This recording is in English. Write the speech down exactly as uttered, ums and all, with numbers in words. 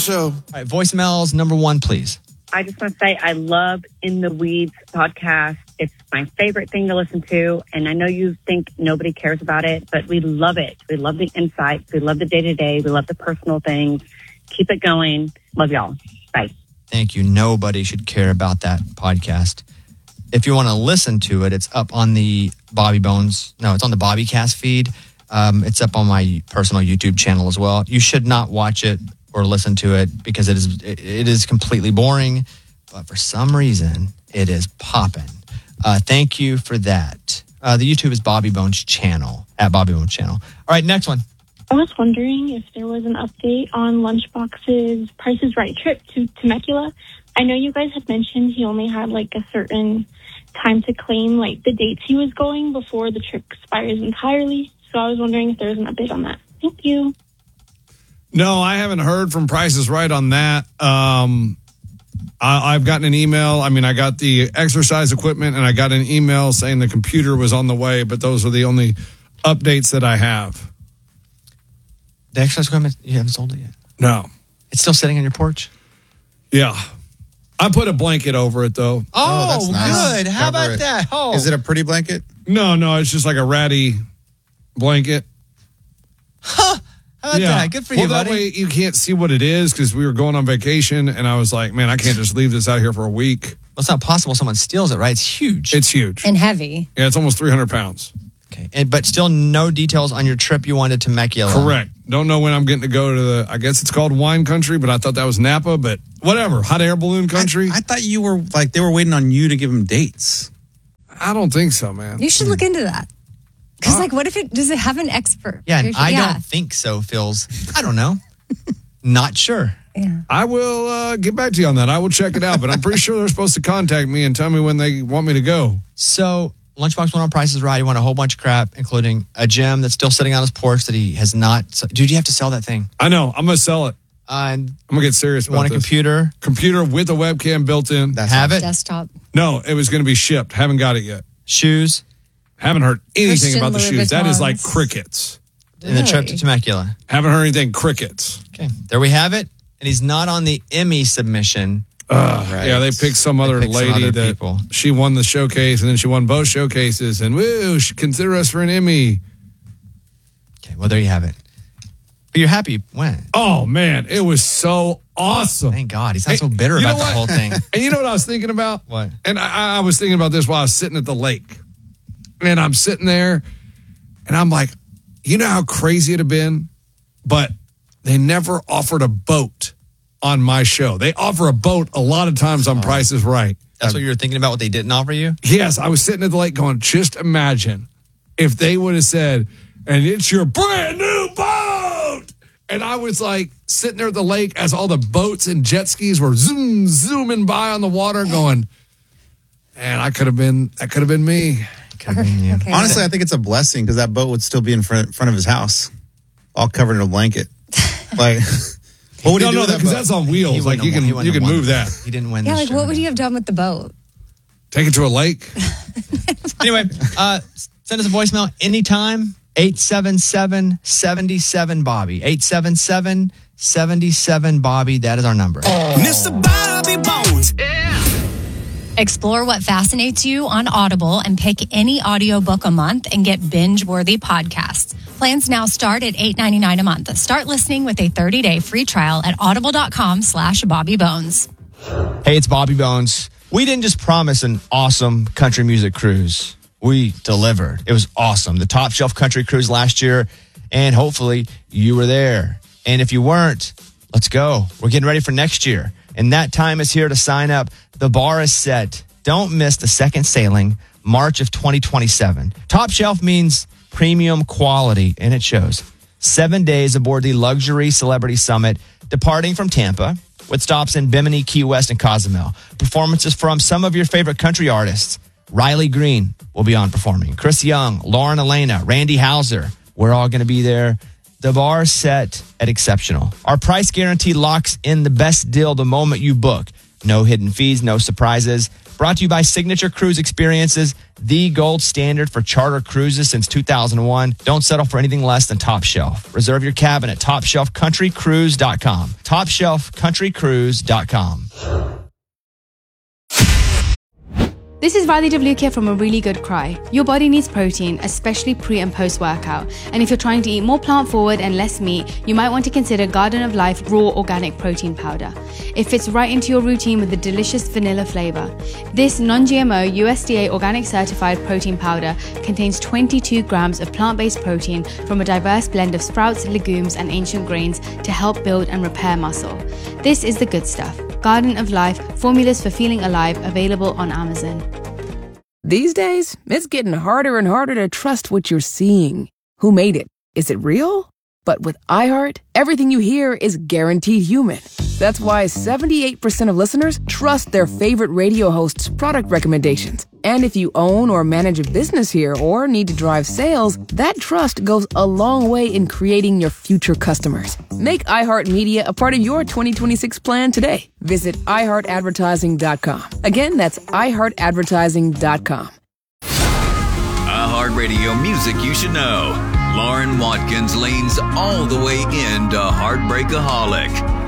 show. All right, voicemails number one, please. I just want to say I love In the Weeds podcast. It's my favorite thing to listen to. And I know you think nobody cares about it, but we love it. We love the insights. We love the day-to-day. We love the personal things. Keep it going. Love y'all. Bye. Thank you. Nobody should care about that podcast. If you want to listen to it, it's up on the Bobby Bones. No, it's on the BobbyCast feed. Um, it's up on my personal YouTube channel as well. You should not watch it or listen to it because it is it is completely boring. But for some reason, it is popping. Uh, thank you for that. Uh, the YouTube is Bobby Bones channel, at Bobby Bones channel. All right, next one. I was wondering if there was an update on Lunchbox's Price is Right trip to Temecula. I know you guys had mentioned he only had like a certain time to claim like the dates he was going before the trip expires entirely. So I was wondering if there was an update on that. Thank you. No, I haven't heard from Price is Right on that. Um, I, I've gotten an email. I mean, I got the exercise equipment and I got an email saying the computer was on the way, but those are the only updates that I have. The exercise equipment, you haven't sold it yet? No. It's still sitting on your porch? Yeah. I put a blanket over it, though. Oh, oh that's nice. Good. How Cover about it. that? Oh. Is it a pretty blanket? No, no. It's just like a ratty blanket. Huh. How about yeah. that? Good for well, you, that buddy. way you can't see what it is because we were going on vacation, and I was like, man, I can't just leave this out here for a week. Well, it's not possible someone steals it, right? It's huge. It's huge. And heavy. Yeah, it's almost three hundred pounds. Okay, and, but still no details on your trip you wanted to Temecula. Correct. Don't know when I'm getting to go to the, I guess it's called wine country, but I thought that was Napa, but whatever. Hot air balloon country. I, I thought you were like, they were waiting on you to give them dates. I don't think so, man. You should look into that. Because, uh, like, what if it, does it have an expert? Yeah, and I yeah. don't think so, feels, I don't know. Not sure. Yeah. I will uh, get back to you on that. I will check it out, but I'm pretty sure they're supposed to contact me and tell me when they want me to go. So, Lunchbox went on Price is Right. He won a whole bunch of crap, including a gem that's still sitting on his porch that he has not. Dude, you have to sell that thing. I know. I'm going to sell it. Uh, and I'm going to get serious you about want a this. computer? Computer with a webcam built in. That's have it? Desktop. No, it was going to be shipped. Haven't got it yet. Shoes? Haven't heard anything Christian about the Louis shoes. That is Vuittons. like crickets. In the trip to Temecula. Haven't heard anything crickets. Okay, there we have it. And he's not on the Emmy submission. Uh, right. Yeah, they picked some other picked some lady other that people. she won the showcase, and then she won both showcases, and woo, she consider us for an Emmy. Okay, well, there you have it. But you're happy you went. Oh, man, it was so awesome. Thank God. He's not so Hey, bitter you know about the what? whole thing. And you know what I was thinking about? What? And I, I was thinking about this while I was sitting at the lake. And I'm sitting there, and I'm like, you know how crazy it'd have been? But they never offered a boat on my show. They offer a boat a lot of times on oh. Price is Right. That's what you were thinking about, what they didn't offer you? Yes, I was sitting at the lake going, just imagine if they would have said, and it's your brand new boat. And I was like sitting there at the lake as all the boats and jet skis were zoom, zooming by on the water going, man, I could have been, that could have been me. Could have been you. Okay. Honestly, I think it's a blessing because that boat would still be in front, front of his house, all covered in a blanket. Like, what would no, he do no, with that because boat? that's on wheels. Like you can, you can move that. He didn't win. Yeah, the like show, what would no. you have done with the boat? Take it to a lake. Anyway, uh, send us a voicemail anytime. eight seven seven, seven seven, Bobby. eight seven seven, seven seven, Bobby. That is our number. Mister Bobby Bones. Explore what fascinates you on Audible and pick any audiobook a month and get binge-worthy podcasts. Plans now start at eight ninety-nine a month. Start listening with a thirty-day free trial at audible.com slash Bobby Bones. Hey, it's Bobby Bones. We didn't just promise an awesome country music cruise. We delivered. It was awesome. The Top Shelf Country Cruise last year, and hopefully you were there. And if you weren't, let's go. We're getting ready for next year. And that time is here to sign up. The bar is set. Don't miss the second sailing, March of twenty twenty-seven. Top Shelf means premium quality, and it shows. Seven days aboard the Luxury Celebrity Summit, departing from Tampa, with stops in Bimini, Key West, and Cozumel. Performances from some of your favorite country artists. Riley Green will be on performing. Chris Young, Lauren Elena, Randy Houser. We're all going to be there. The bar is set at exceptional. Our price guarantee locks in the best deal the moment you book. No hidden fees, no surprises. Brought to you by Signature Cruise Experiences, the gold standard for charter cruises since two thousand one. Don't settle for anything less than Top Shelf. Reserve your cabin at top shelf country cruise dot com. top shelf country cruise dot com. This is Riley DeBluke from A Really Good Cry. Your body needs protein, especially pre and post workout. And if you're trying to eat more plant forward and less meat, you might want to consider Garden of Life Raw Organic Protein Powder. It fits right into your routine with a delicious vanilla flavor. This non-G M O U S D A organic certified protein powder contains twenty-two grams of plant-based protein from a diverse blend of sprouts, legumes, and ancient grains to help build and repair muscle. This is the good stuff. Garden of Life, formulas for feeling alive, available on Amazon. These days, it's getting harder and harder to trust what you're seeing. Who made it? Is it real? But with iHeart, everything you hear is guaranteed human. That's why seventy-eight percent of listeners trust their favorite radio hosts' product recommendations. And if you own or manage a business here or need to drive sales, that trust goes a long way in creating your future customers. Make iHeartMedia a part of your twenty twenty-six plan today. Visit i heart advertising dot com. Again, that's i heart advertising dot com. iHeartRadio music you should know. Lauren Watkins leans all the way into Heartbreakaholic.